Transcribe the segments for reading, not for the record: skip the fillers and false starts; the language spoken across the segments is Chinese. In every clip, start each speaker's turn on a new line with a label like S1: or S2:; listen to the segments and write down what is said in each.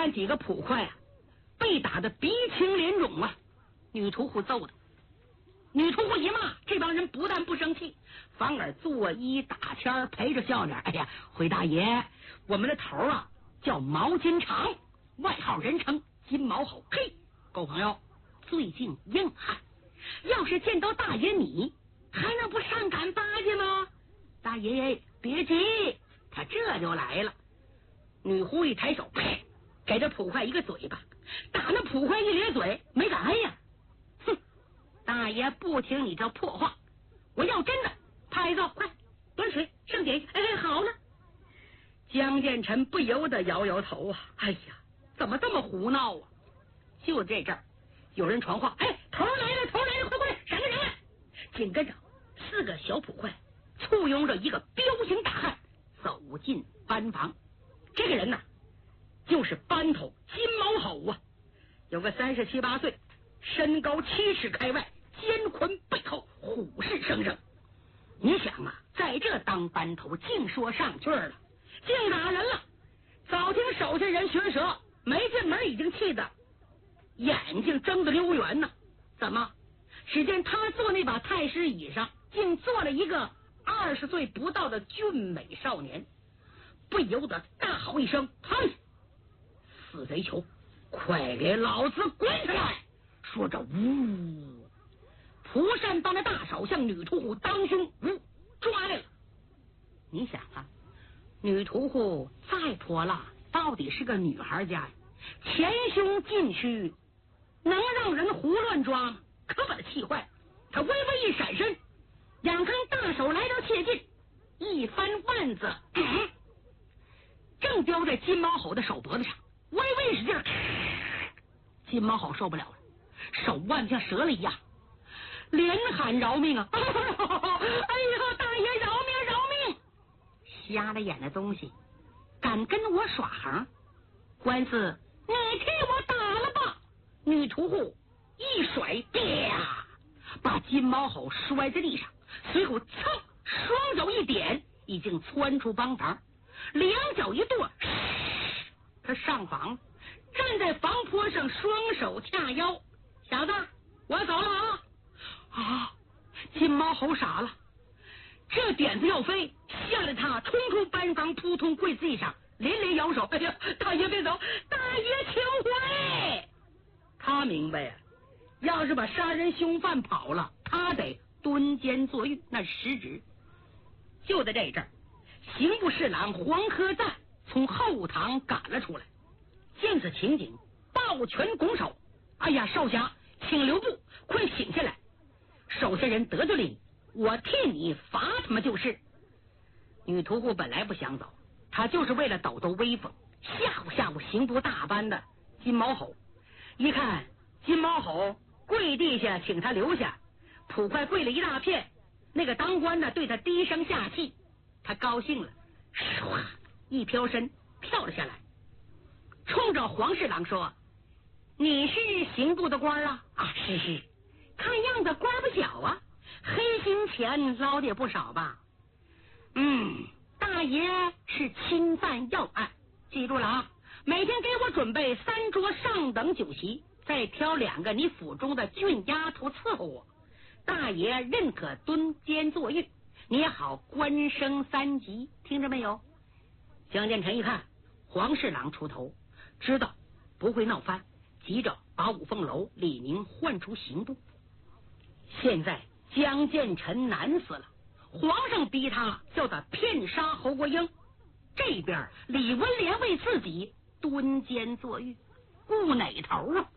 S1: 看几个捕快啊，被打得鼻青脸肿啊，女屠户揍的。女屠户一骂，这帮人不但不生气，反而作揖打签陪着笑脸。哎呀，回大爷，我们的头啊叫毛金长，外号人称金毛猴。嘿，狗朋友，最近硬汉，要是见到大爷你，还能不上赶巴结吗？大爷别急，他这就来了。女狐一抬手，呸，给这捕快一个嘴巴，打那捕快一咧嘴，没敢挨呀。哼，大爷不听你这破话，我要真的，拍子快，端水剩点。哎，好了。江建成不由得摇摇头啊，哎呀，怎么这么胡闹啊？就这阵儿，有人传话，哎，头来了，头来了，快快闪开闪开！紧跟着4个小捕快簇拥着一个彪形大汉走进班房。这个人呢，就是班头金毛猴啊，有个37、8岁，身高7尺开外，肩宽背厚，虎视生生。你想啊，在这当班头，净说上句了，净打人了。早听手下人学舌，没进门已经气得眼睛睁得溜圆呢。怎么？只见他坐那把太师椅上，竟坐了一个20岁不到的俊美少年，不由得大吼一声：“嘿，死贼球，快给老子滚起来！”说着，呜，蒲善当着大手向女屠户当胸抓来了。你想啊，女屠户再泼辣，到底是个女孩家呀，前胸进去能让人胡乱抓吗？可把他气坏，他微微一闪身，眼看大手来到切近，一翻腕子，正叼在金毛猴的手脖子上，微微使劲，金毛猴受不了了，手腕像折了一样，连喊饶命啊！哎呀，大爷饶命饶命！瞎了眼的东西，敢跟我耍横？官司你替我打了吧！女屠户一甩，啪，把金毛猴摔在地上，随后噌，双脚一点，已经窜出帮房，两脚一跺，他上房，站在房坡上，双手掐腰。小子，我走了啊！啊！金毛猴傻了，这点子要飞，吓得他冲出班房，扑通跪地上，连连摇手：“哎呀，大爷别走，大爷请回！”他明白呀，要是把杀人凶犯跑了，他得蹲监坐狱，那是实职。就在这阵儿，刑部侍郎黄科赞从后堂赶了出来，见此情景，抱拳拱手：“哎呀，少侠，请留步，快请下来！手下人得罪了你，我替你罚他们就是。”女屠户本来不想走，她就是为了抖抖威风，吓唬吓唬刑部大班的金毛猴。一看金毛猴跪地下请他留下，捕快跪了一大片，那个当官的对他低声下气，他高兴了，唰一飘身跳了下来，冲着黄侍郎说：“你是刑部的官啊？”“啊，是，看样子官不小啊，黑心钱捞的也不少吧？”“大爷是侵犯要案，记住了啊，每天给我准备3桌上等酒席，再挑2个你府中的俊丫头伺候我。大爷认可蹲监坐狱，你也好官升3级，听着没有？”江建成一看黄侍郎出头，知道不会闹翻，急着把五凤楼李明唤出刑部。现在江建成难死了，皇上逼他叫他骗杀侯国英，这边李文莲为自己蹲监坐狱，顾哪头啊？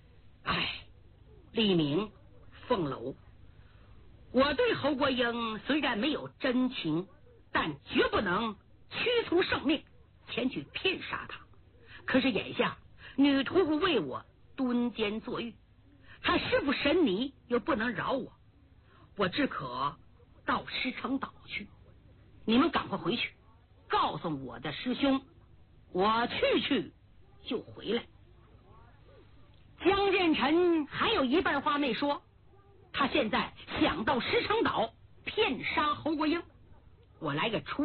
S1: 李明、凤楼，我对侯国英虽然没有真情，但绝不能屈从圣命前去骗杀他。可是眼下女屠户为我蹲监坐狱，他师父神尼又不能饶我，我只可到石城岛去。你们赶快回去告诉我的师兄，我去就回来。江建成还有一半话没说，他现在想到石城岛骗杀侯国英，我来个出